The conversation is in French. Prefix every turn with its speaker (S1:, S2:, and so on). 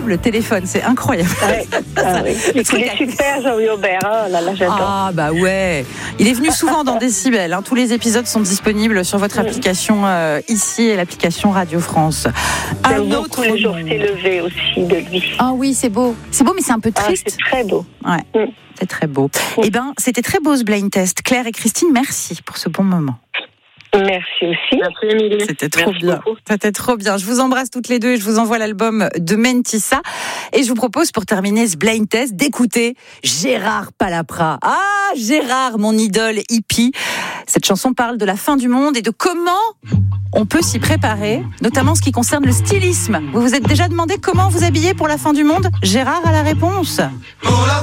S1: le téléphone, c'est incroyable.
S2: Ouais. Ah, oui. Il est super, Jean-Louis Aubert. Oh là là, j'adore.
S1: Ah bah ouais. Il est venu souvent dans Décibel. Hein. Tous les épisodes sont disponibles sur votre application ici et l'application Radio France.
S2: J'aime beaucoup Le jour s'est levé aussi de lui.
S1: Ah oui, c'est beau. C'est beau, mais c'est un peu triste.
S2: C'est très beau.
S1: Ouais, c'est très beau. Eh bien, c'était très beau ce blind test. Claire et Christine, merci pour ce bon moment.
S2: Merci aussi.
S3: Merci Émilie.
S1: C'était trop bien. C'était trop bien. Je vous embrasse toutes les deux et je vous envoie l'album de Mentissa. Et je vous propose pour terminer ce blind test d'écouter Gérard Palapra. Ah, Gérard, mon idole hippie. Cette chanson parle de la fin du monde et de comment on peut s'y préparer, notamment en ce qui concerne le stylisme. Vous vous êtes déjà demandé comment vous habiller pour la fin du monde ? Gérard a la réponse.